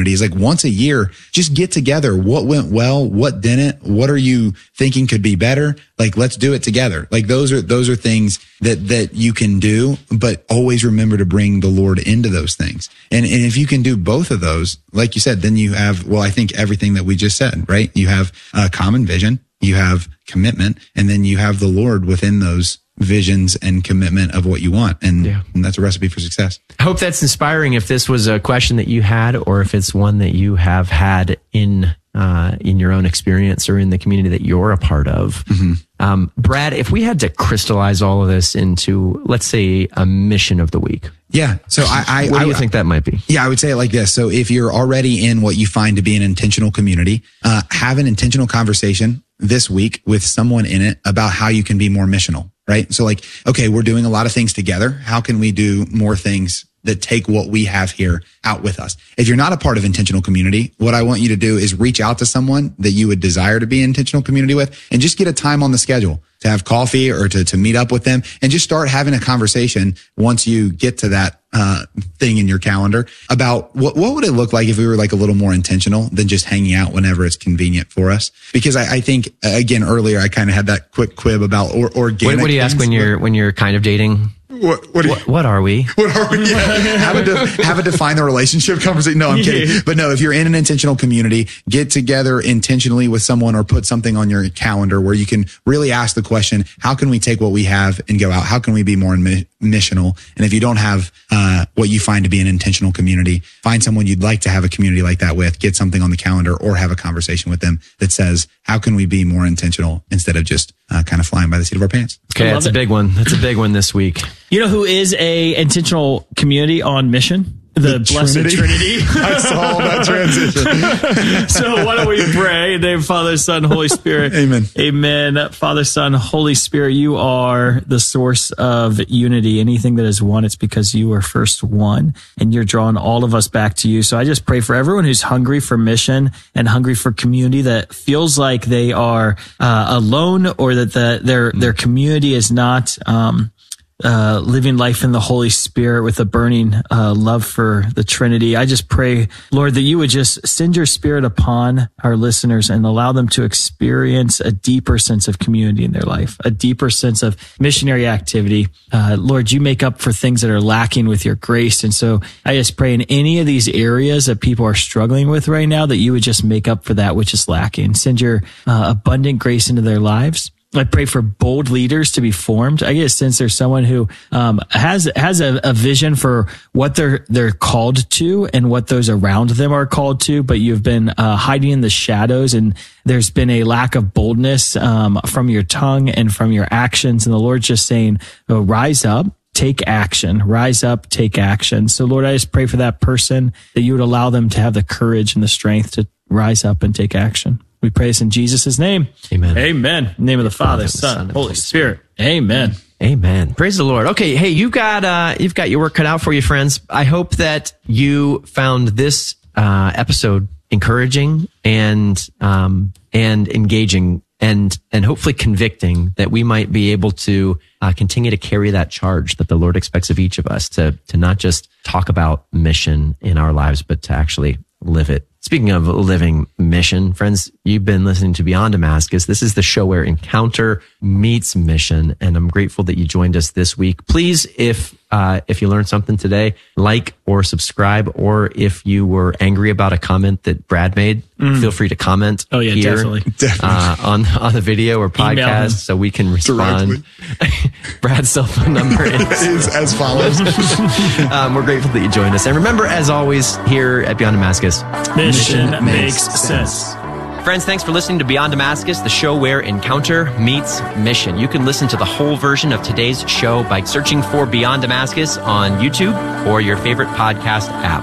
community is like once a year, just get together. What went well? What didn't? What are you thinking could be better? Like, let's do it together. Like those are things that you can do, but always remember to bring the Lord into those things. And if you can do both of those, like you said, then you have, well, I think everything that we just said, right? You have a common vision, you have commitment, and then you have the Lord within those visions and commitment of what you want. And that's a recipe for success. I hope that's inspiring. If this was a question that you had, or if it's one that you have had in your own experience or in the community that you're a part of. Mm-hmm. Brad, if we had to crystallize all of this into, let's say, a mission of the week. Yeah. So what do you think that might be? Yeah, I would say it like this. So if you're already in what you find to be an intentional community, have an intentional conversation this week with someone in it about how you can be more missional, right? So like, okay, we're doing a lot of things together. How can we do more things that take what we have here out with us? If you're not a part of intentional community, what I want you to do is reach out to someone that you would desire to be in intentional community with and just get a time on the schedule to have coffee or to meet up with them and just start having a conversation once you get to that thing in your calendar about what would it look like if we were like a little more intentional than just hanging out whenever it's convenient for us. Because I think, again, earlier I kind of had that quick quib about organic. What do you ask when you're kind of dating? What are we? What are we? Yeah. have a define the relationship conversation. No, I'm kidding. But no, if you're in an intentional community, get together intentionally with someone or put something on your calendar where you can really ask the question, how can we take what we have and go out? How can we be more missional? And if you don't have what you find to be an intentional community, find someone you'd like to have a community like that with, get something on the calendar or have a conversation with them that says, how can we be more intentional instead of just kind of flying by the seat of our pants? Okay, that's a big one. That's a big one this week. You know who is a intentional community on mission? The Blessed Trinity. I saw that transition. So why don't we pray? In the name of Father, Son, Holy Spirit. Amen. Amen. Father, Son, Holy Spirit, you are the source of unity. Anything that is one, it's because you are first one, and you're drawing all of us back to you. So I just pray for everyone who's hungry for mission and hungry for community, that feels like they are alone, or that their community is not living life in the Holy Spirit with a burning love for the Trinity. I just pray, Lord, that you would just send your Spirit upon our listeners and allow them to experience a deeper sense of community in their life, a deeper sense of missionary activity. Lord, you make up for things that are lacking with your grace. And so I just pray in any of these areas that people are struggling with right now, that you would just make up for that which is lacking. Send your abundant grace into their lives. I pray for bold leaders to be formed. I get a sense there's someone who has a vision for what they're called to and what those around them are called to, but you've been hiding in the shadows, and there's been a lack of boldness from your tongue and from your actions. And the Lord's just saying, oh, rise up. Take action, rise up, take action. So Lord, I just pray for that person, that you would allow them to have the courage and the strength to rise up and take action. We pray this in Jesus' name. Amen. Amen. In the name of the Father, Son, Holy Spirit. Amen. Amen. Praise the Lord. Okay. Hey, you've got your work cut out for you, friends. I hope that you found this episode encouraging and engaging and hopefully convicting, that we might be able to continue to carry that charge that the Lord expects of each of us, to not just talk about mission in our lives, but to actually live it. Speaking of living mission, friends, you've been listening to Beyond Damascus. This is the show where encounter meets mission, and I'm grateful that you joined us this week. Please, if you learned something today, like or subscribe, or if you were angry about a comment that Brad made, feel free to comment. Oh yeah, here, definitely. On the video or podcast, so we can respond. Brad's cell phone number is as follows. We're grateful that you joined us, and remember, as always, here at Beyond Damascus, mission makes sense. Friends, thanks for listening to Beyond Damascus, the show where encounter meets mission. You can listen to the whole version of today's show by searching for Beyond Damascus on YouTube or your favorite podcast app.